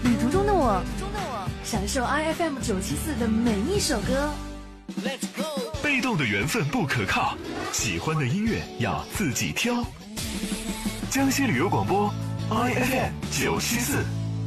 旅途中的我，享受 IFM 974的每一首歌。 被动的缘分不可靠，喜欢的音乐要自己挑。江西旅游广播 IFM 974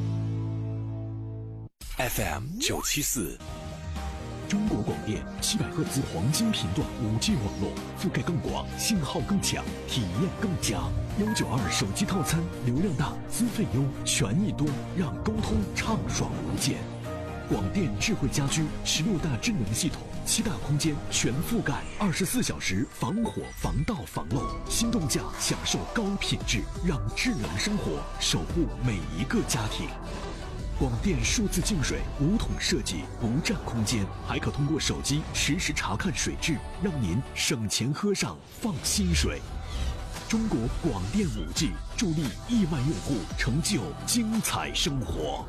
FM 974，中国广电700赫兹黄金频段5G 网络，覆盖更广，信号更强，体验更佳。192手机套餐，流量大，资费优，权益多，让沟通畅爽无间。广电智慧家居16大智能系统，7大空间全覆盖，24小时防火防盗防漏，心动价享受高品质，让智能生活守护每一个家庭。广电数字净水无桶设计，不占空间，还可通过手机实时查看水质，让您省钱喝上放心水。中国广电5G助力亿万用户成就精彩生活。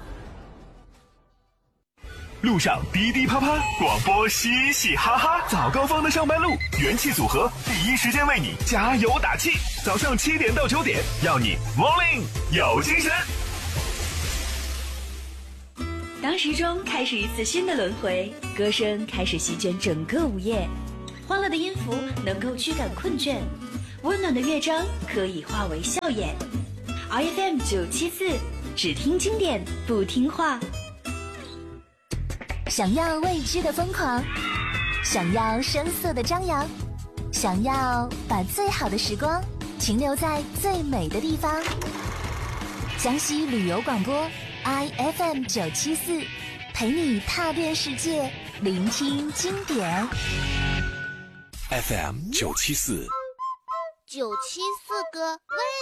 路上滴滴啪啪，广播嘻嘻哈哈，早高峰的上班路，元气组合第一时间为你加油打气。早上7点到9点，要你 Morning 有精神。 当时钟开始一次新的轮回，歌声开始席卷整个午夜，欢乐的音符能够驱赶困倦，温暖的乐章可以化为笑颜。IFM 974，只听经典不听话。 想要未知的疯狂，想要声色的张扬，想要把最好的时光停留在最美的地方。江西旅游广播 IFM 974，陪你踏遍世界，聆听经典。 FM 974，974 哥，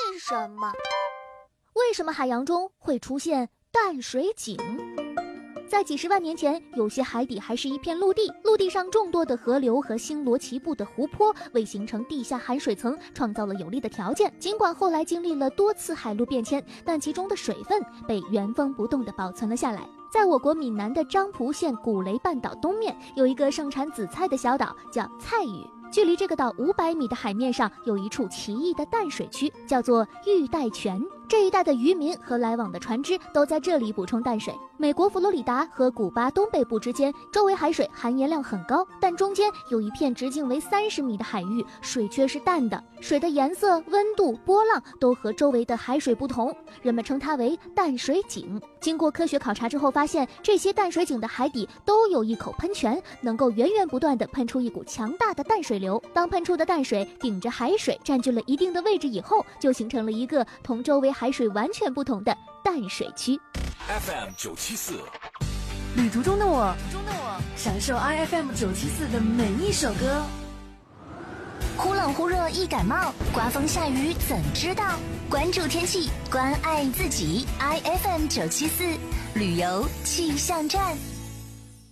为什么海洋中会出现淡水井？在几十万年前，有些海底还是一片陆地，陆地上众多的河流和星罗棋布的湖泊为形成地下含水层创造了有利的条件。尽管后来经历了多次海陆变迁，但其中的水分被原封不动地保存了下来。在我国闽南的漳浦县古雷半岛东面，有一个盛产紫菜的小岛，叫菜屿。距离这个岛500米的海面上，有一处奇异的淡水区，叫做玉带泉。这一带的渔民和来往的船只都在这里补充淡水。美国佛罗里达和古巴东北部之间，周围海水含盐量很高，但中间有一片直径为30米的海域，水却是淡的，水的颜色、温度、波浪都和周围的海水不同，人们称它为淡水井。经过科学考察之后发现，这些淡水井的海底都有一口喷泉，能够源源不断地喷出一股强大的淡水流。当喷出的淡水顶着海水占据了一定的位置以后，就形成了一个同周围海水完全不同的淡水区。 FM 974， 旅途中的我，享受 IFM 974的每一首歌。 忽冷忽热易感冒，刮风下雨怎知道？关注天气，关爱自己。IFM 974，旅游气象站。